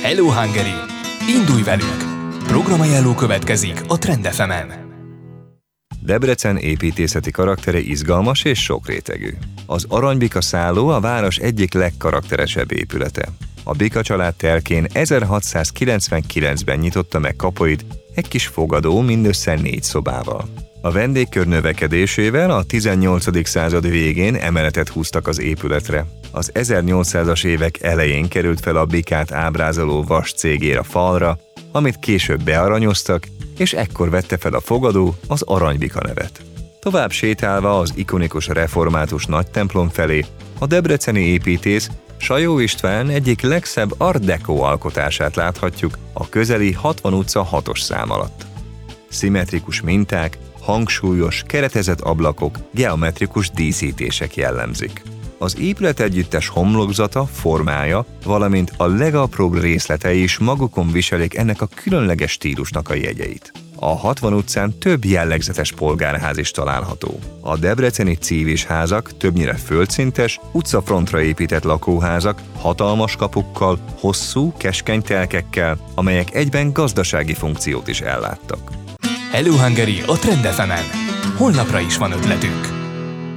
Hello Hungary! Indulj velünk! Programajánló következik a Trend FM-en. Debrecen építészeti karaktere izgalmas és sokrétegű. Az Aranybika szálló a város egyik legkarakteresebb épülete. A Bika család telkén 1699-ben nyitotta meg kapuit egy kis fogadó mindössze 4 szobával. A vendégkör növekedésével a 18. század végén emeletet húztak az épületre. Az 1800-as évek elején került fel a Bikát ábrázoló vas cégér a falra, amit később bearanyoztak, és ekkor vette fel a fogadó az Aranybika nevet. Tovább sétálva az ikonikus református nagytemplom felé a debreceni építész Sajó István egyik legszebb art deco alkotását láthatjuk a közeli 60 utca 6-os szám alatt. Szimmetrikus minták, hangsúlyos, keretezett ablakok, geometrikus díszítések jellemzik. Az épület együttes homlokzata, formája, valamint a legapróbb részletei is magukon viselik ennek a különleges stílusnak a jegyeit. A 60 utcán több jellegzetes polgárház is található. A debreceni cívisházak többnyire földszintes, utcafrontra épített lakóházak, hatalmas kapukkal, hosszú, keskeny telkekkel, amelyek egyben gazdasági funkciót is elláttak. Hello Hungary a Trend FM-en. Holnapra is van ötletünk.